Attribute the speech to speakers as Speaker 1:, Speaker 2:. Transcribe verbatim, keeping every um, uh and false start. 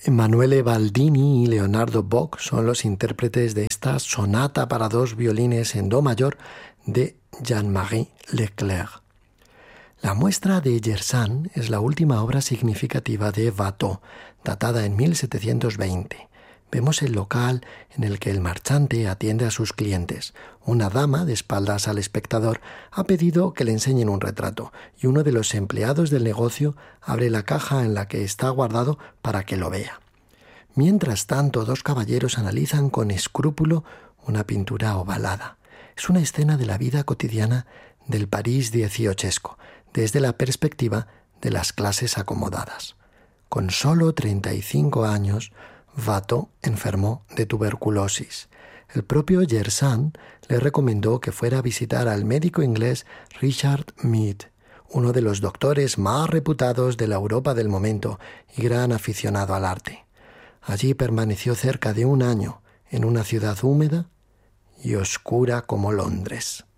Speaker 1: Emanuele Baldini y Leonardo Bock son los intérpretes de esta sonata para dos violines en do mayor de Jean-Marie Leclerc. La muestra de Yersan es la última obra significativa de Watteau, datada en mil setecientos veinte. Vemos el local en el que el marchante atiende a sus clientes. Una dama, de espaldas al espectador, ha pedido que le enseñen un retrato y uno de los empleados del negocio abre la caja en la que está guardado para que lo vea. Mientras tanto, dos caballeros analizan con escrúpulo una pintura ovalada. Es una escena de la vida cotidiana del París dieciochesco, desde la perspectiva de las clases acomodadas. Con solo treinta y cinco años, Watteau enfermó de tuberculosis. El propio Yersan le recomendó que fuera a visitar al médico inglés Richard Mead, uno de los doctores más reputados de la Europa del momento y gran aficionado al arte. Allí permaneció cerca de un año, en una ciudad húmeda y oscura como Londres.